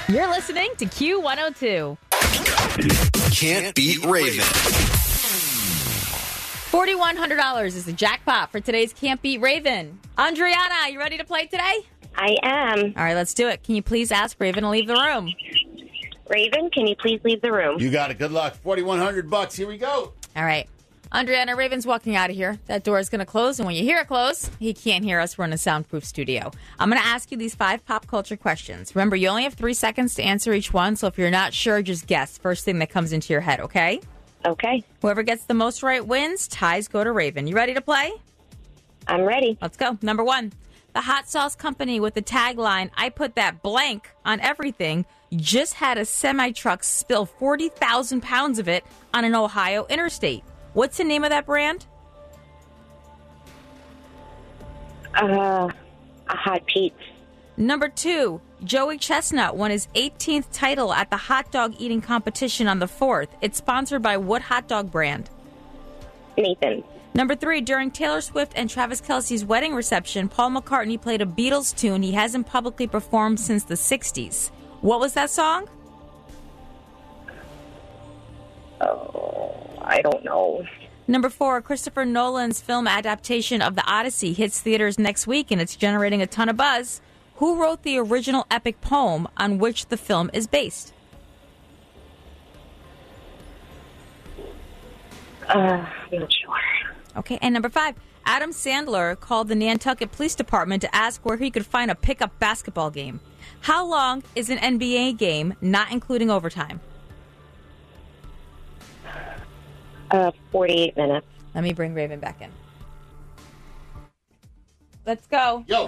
You're listening to Q102. Can't beat Raven. $4,100 is the jackpot for today's Can't Beat Raven. Andriana, you ready to play today? I am. All right, let's do it. Can you please ask Raven to leave the room? Raven, can you please leave the room? You got it. Good luck. $4,100. Here we go. All right. Andriana, Raven's walking out of here. That door is going to close, and when you hear it close, he can't hear us. We're in a soundproof studio. I'm going to ask you these 5 pop culture questions. Remember, you only have 3 seconds to answer each one, so if you're not sure, just guess. First thing that comes into your head, okay? Okay. Whoever gets the most right wins. Ties go to Raven. You ready to play? I'm ready. Let's go. Number 1. The hot sauce company with the tagline, "I put that blank on everything," just had a semi-truck spill 40,000 pounds of it on an Ohio interstate. What's the name of that brand? A Hot Pete's. Number 2, Joey Chestnut won his 18th title at the hot dog eating competition on the 4th. It's sponsored by what hot dog brand? Nathan. Number 3, during Taylor Swift and Travis Kelce's wedding reception, Paul McCartney played a Beatles tune he hasn't publicly performed since the 60s. What was that song? Oh, I don't know. Number 4, Christopher Nolan's film adaptation of The Odyssey hits theaters next week, and it's generating a ton of buzz. Who wrote the original epic poem on which the film is based? I'm not sure. Okay, and number 5, Adam Sandler called the Nantucket Police Department to ask where he could find a pickup basketball game. How long is an NBA game, not including overtime? 48 minutes. Let me bring Raven back in. Let's go. Yo.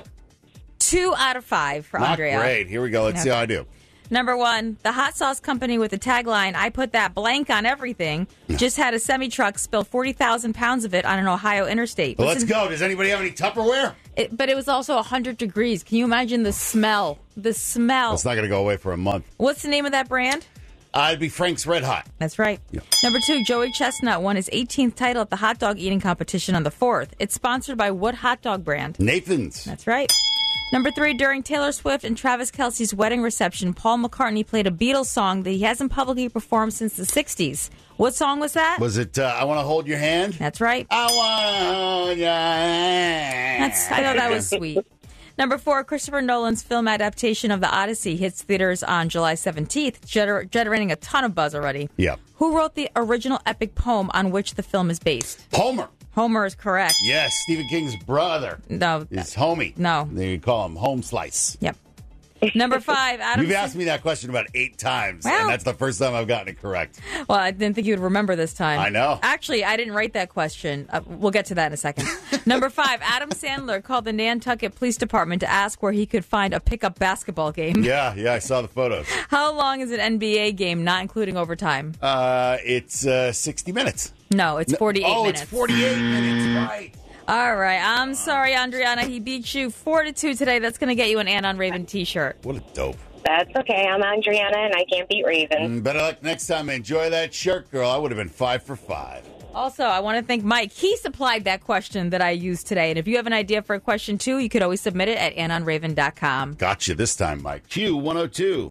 2 out of 5 for Not Andrea. great. Here we go. Let's see how I do. Number 1, the hot sauce company with the tagline, "I put that blank on everything," just had a semi-truck spill 40,000 pounds of it on an Ohio interstate. Well, let's go. Does anybody have any Tupperware? But it was also 100 degrees. Can you imagine the smell? The smell. It's not going to go away for a month. What's the name of that brand? It'd be Frank's Red Hot. That's right. Yeah. Number 2, Joey Chestnut won his 18th title at the hot dog eating competition on the 4th. It's sponsored by what hot dog brand? Nathan's. That's right. Number 3, during Taylor Swift and Travis Kelce's wedding reception, Paul McCartney played a Beatles song that he hasn't publicly performed since the 60s. What song was that? Was it I Want to Hold Your Hand? That's right. I want to hold your hand. I thought that was sweet. Number 4, Christopher Nolan's film adaptation of The Odyssey hits theaters on July 17th, generating a ton of buzz already. Yeah. Who wrote the original epic poem on which the film is based? Homer. Homer is correct. Yes, Stephen King's brother. No. Is homie. No. They call him Home Slice. Yep. Number 5, Adam. You've asked me that question about 8 times, Well. and that's the first time I've gotten it correct. Well, I didn't think you would remember this time. I know. Actually, I didn't write that question. We'll get to that in a second. Number 5, Adam Sandler called the Nantucket Police Department to ask where he could find a pickup basketball game. Yeah, I saw the photos. How long is an NBA game, not including overtime? It's 60 minutes. No, it's 48 minutes. Oh, it's 48 minutes, right. All right. I'm sorry, Andriana. He beat you 4-2 today. That's going to get you an Ann on Raven t-shirt. What a dope. That's okay. I'm Andriana, and I can't beat Raven. Better luck next time. Enjoy that shirt, girl. I would have been 5 for 5. Also, I want to thank Mike. He supplied that question that I used today. And if you have an idea for a question, too, you could always submit it at AnnOnRaven.com. Gotcha this time, Mike. Q102.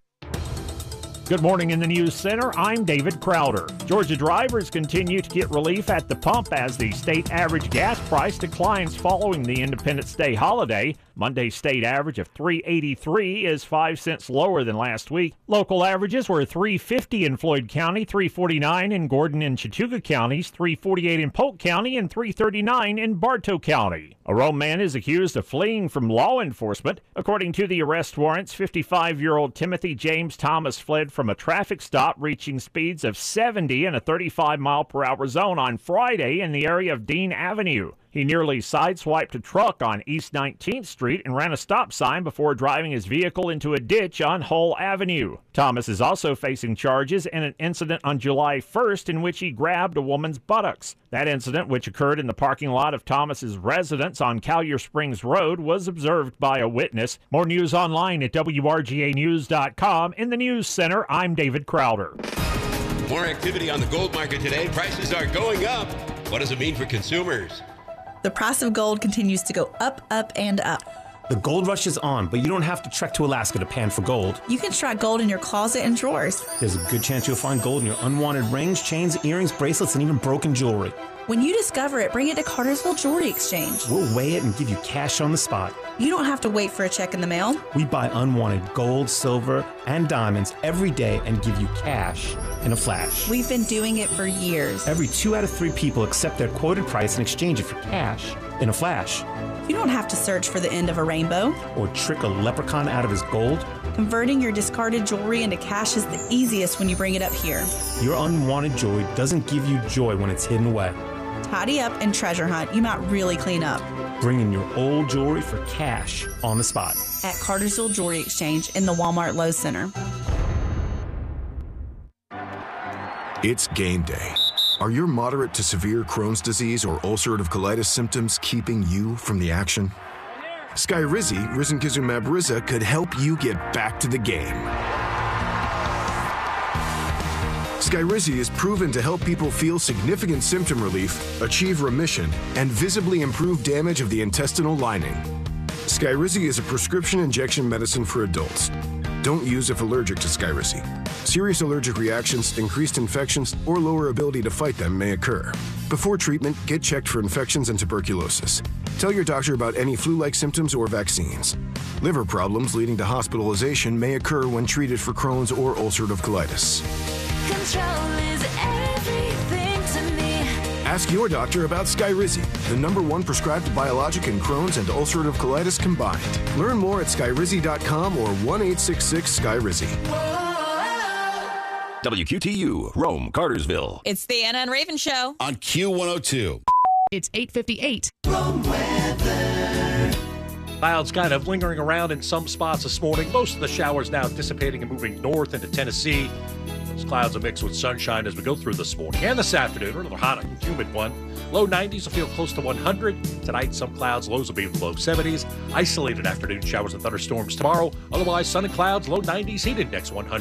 Good morning in the News Center. I'm David Crowder. Georgia drivers continue to get relief at the pump as the state average gas price declines following the Independence Day holiday. Monday's state average of $3.83 is 5 cents lower than last week. Local averages were $3.50 in Floyd County, $3.49 in Gordon and Chattooga counties, $3.48 in Polk County, and $3.39 in Bartow County. A Rome man is accused of fleeing from law enforcement. According to the arrest warrants, 55-year-old Timothy James Thomas fled from a traffic stop reaching speeds of 70 in a 35-mile-per-hour zone on Friday in the area of Dean Avenue. He nearly sideswiped a truck on East 19th Street and ran a stop sign before driving his vehicle into a ditch on Hull Avenue. Thomas is also facing charges in an incident on July 1st in which he grabbed a woman's buttocks. That incident, which occurred in the parking lot of Thomas's residence on Collier Springs Road, was observed by a witness. More news online at WRGAnews.com. In the News Center, I'm David Crowder. More activity on the gold market today. Prices are going up. What does it mean for consumers? The price of gold continues to go up, up, and up. The gold rush is on, but you don't have to trek to Alaska to pan for gold. You can track gold in your closet and drawers. There's a good chance you'll find gold in your unwanted rings, chains, earrings, bracelets, and even broken jewelry. When you discover it, bring it to Cartersville Jewelry Exchange. We'll weigh it and give you cash on the spot. You don't have to wait for a check in the mail. We buy unwanted gold, silver, and diamonds every day and give you cash in a flash. We've been doing it for years. Every 2 out of 3 people accept their quoted price and exchange it for cash in a flash. You don't have to search for the end of a rainbow. Or trick a leprechaun out of his gold. Converting your discarded jewelry into cash is the easiest when you bring it up here. Your unwanted jewelry doesn't give you joy when it's hidden away. Tidy up and treasure hunt. You might really clean up. Bring in your old jewelry for cash on the spot. At Cartersville Jewelry Exchange in the Walmart Lowe's Center. It's game day. Are your moderate to severe Crohn's disease or ulcerative colitis symptoms keeping you from the action? Skyrizi, risankizumab Riza, could help you get back to the game. Skyrizi is proven to help people feel significant symptom relief, achieve remission, and visibly improve damage of the intestinal lining. Skyrizi is a prescription injection medicine for adults. Don't use if allergic to Skyrizi. Serious allergic reactions, increased infections, or lower ability to fight them may occur. Before treatment, get checked for infections and tuberculosis. Tell your doctor about any flu-like symptoms or vaccines. Liver problems leading to hospitalization may occur when treated for Crohn's or ulcerative colitis. Control is everything to me. Ask your doctor about Skyrizi, the #1 prescribed biologic in Crohn's and ulcerative colitis combined. Learn more at skyrizi.com or 1-866-SKYRIZI. WQTU, Rome, Cartersville. It's the Anna and Raven Show. On Q102. It's 8:58. Rome weather. Clouds kind of lingering around in some spots this morning. Most of the showers now dissipating and moving north into Tennessee. Those clouds will mix with sunshine as we go through this morning and this afternoon. Another hot and humid one. Low 90s will feel close to 100. Tonight, some clouds, lows will be in the low 70s. Isolated afternoon showers and thunderstorms tomorrow. Otherwise, sun and clouds, low 90s, heat index 100.